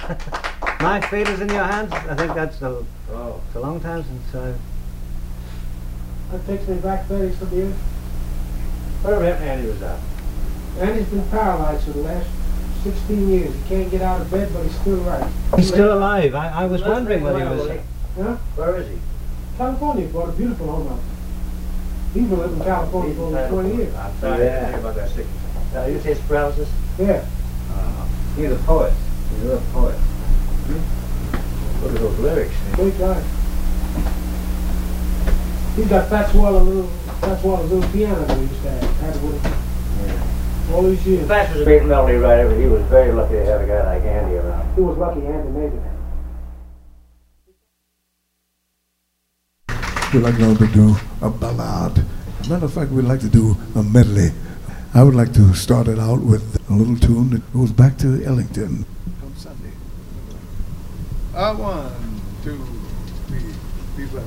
My feet is in your hands. I think that's it's a long time since I... That takes me back 30-some years. Whatever happened to Andy was out? Andy's been paralyzed for the last 16 years. He can't get out of bed, but he's still right. He's still alive. I was wondering what he was... Huh? Where is he? California. Bought a beautiful home out there. He's been living in California for over 20 years. I'm sorry to hear about that sickness. You say it's paralysis? Yeah. He's a poet. He's a real poet. Look at those lyrics. Great guy. He's got Fats Waller's little piano that he used to have. Had it with him. Yeah. All these years. Fats was a great melody writer, but he was very lucky to have a guy like Andy around. He was lucky Andy made it. We'd like to do a ballad. As a matter of fact, we'd like to do a medley. I would like to start it out with a little tune that goes back to Ellington. Come Sunday. 1, 2, 3, be blessed.